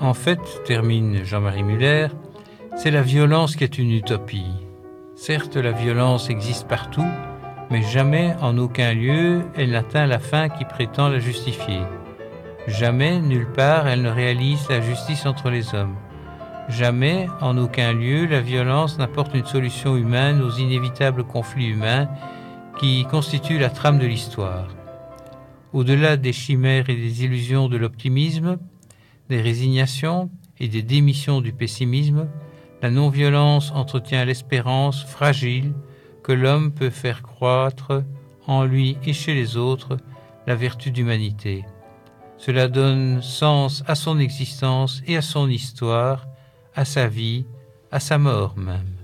En fait, termine Jean-Marie Muller, c'est la violence qui est une utopie. Certes, la violence existe partout, mais jamais, en aucun lieu, elle n'atteint la fin qui prétend la justifier. Jamais, nulle part, elle ne réalise la justice entre les hommes. Jamais, en aucun lieu, la violence n'apporte une solution humaine aux inévitables conflits humains qui constituent la trame de l'histoire. Au-delà des chimères et des illusions de l'optimisme, des résignations et des démissions du pessimisme, la non-violence entretient l'espérance fragile que l'homme peut faire croître en lui et chez les autres la vertu d'humanité. Cela donne sens à son existence et à son histoire, à sa vie, à sa mort même.